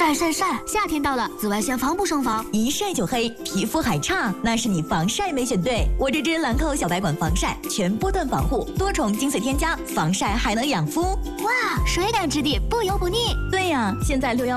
晒晒晒！夏天到了，紫外线防不胜防， 一晒就黑，皮肤还差，那是你防晒没选对。我这支兰蔻小白管防晒，全波段防护，多重精粹添加，防晒还能养肤。 哇，水感质地，不油不腻。 对呀，现在618